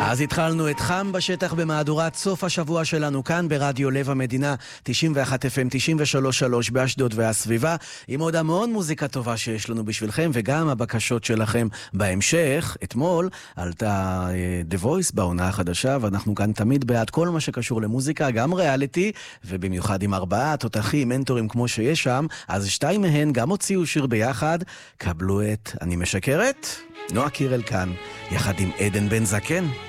אז התחלנו את חם בשטח במהדורת סוף השבוע שלנו כאן ברדיו לב המדינה 91 FM 93 באשדוד והסביבה, עם עוד המון מוזיקה טובה שיש לנו בשבילכם וגם הבקשות שלכם בהמשך. אתמול עלתה The Voice בעונה החדשה, ואנחנו כאן תמיד בעד כל מה שקשור למוזיקה, גם ריאליטי, ובמיוחד עם 4 תותחים מנטורים כמו שיש שם. אז 2 מהן גם הוציאו שיר ביחד. קבלו את אני משקרת, נועה קירל כאן יחד עם עדן בן זקן.